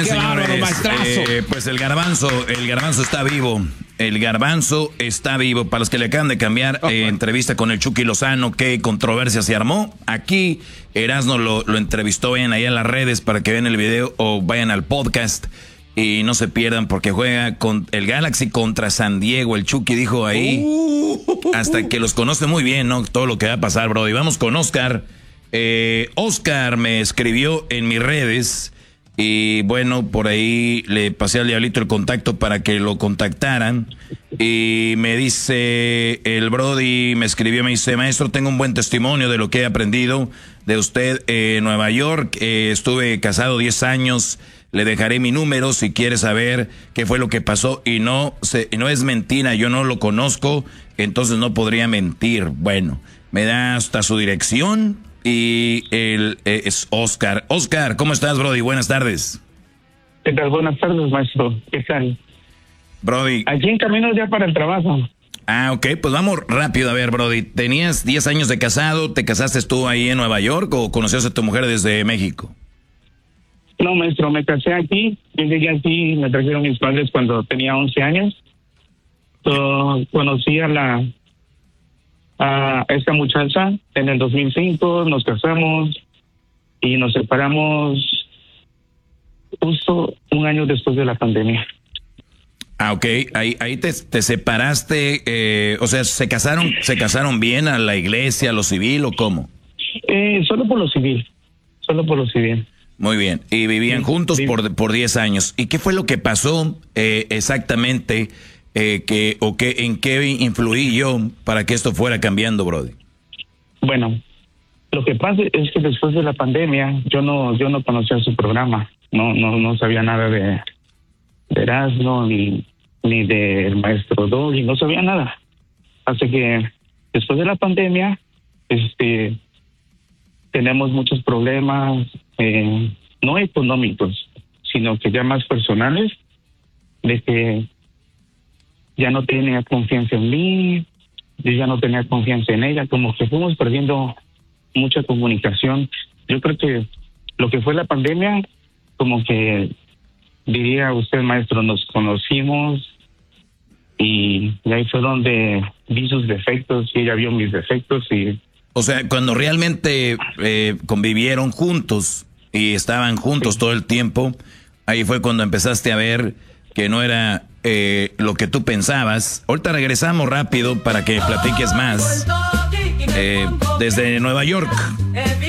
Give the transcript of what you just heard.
¡Qué bárbaro, maestrazo! Pues el garbanzo está vivo. El garbanzo está vivo. Para los que le acaban de cambiar, entrevista con el Chucky Lozano, qué controversia se armó. Aquí Erasmo lo entrevistó, vayan ahí a las redes para que vean el video o vayan al podcast y no se pierdan porque juega con el Galaxy contra San Diego. El Chucky dijo ahí, hasta que los conoce muy bien, ¿no? Todo lo que va a pasar, bro. Y vamos con Oscar. Oscar me escribió en mis redes. Y bueno, por ahí le pasé al diablito el contacto para que lo contactaran. Y me dice, el Brody me escribió, me dice, maestro, tengo un buen testimonio de lo que he aprendido de usted en Nueva York. Estuve casado 10 años, le dejaré mi número si quiere saber qué fue lo que pasó. Y no es mentira, yo no lo conozco, entonces no podría mentir. Bueno, me da hasta su dirección. Y él es Oscar. Oscar, ¿cómo estás, Brody? Buenas tardes. ¿Qué tal? Buenas tardes, maestro. ¿Qué tal? Brody. Aquí en camino ya para el trabajo. Ah, ok, pues vamos rápido. A ver, Brody, ¿tenías 10 años de casado? ¿Te casaste tú ahí en Nueva York o conocías a tu mujer desde México? No, maestro, me casé aquí. Yo llegué aquí, me trajeron mis padres cuando tenía 11 años. Conocí a esta muchacha en el 2005, nos casamos y nos separamos justo un año después de la pandemia. Ah, ok, ahí te separaste, o sea, ¿se casaron bien a la iglesia, a lo civil o cómo? Solo por lo civil. Muy bien, y vivían juntos sí. por 10 años. ¿Y qué fue lo que pasó exactamente? ¿En qué influí yo para que esto fuera cambiando, Brody? Bueno, lo que pasa es que después de la pandemia yo no conocía su programa, no sabía nada de Erasmo ni del maestro Doggy, no sabía nada. Así que después de la pandemia, tenemos muchos problemas, no económicos, sino que ya más personales, de que ya no tenía confianza en mí, yo ya no tenía confianza en ella, como que fuimos perdiendo mucha comunicación. Yo creo que lo que fue la pandemia, como que diría usted, maestro, nos conocimos y ahí fue donde vi sus defectos y ella vio mis defectos. O sea, cuando realmente convivieron juntos y estaban juntos todo el tiempo, ahí fue cuando empezaste a ver que no era lo que tú pensabas. Ahorita regresamos rápido para que platiques más desde Nueva York.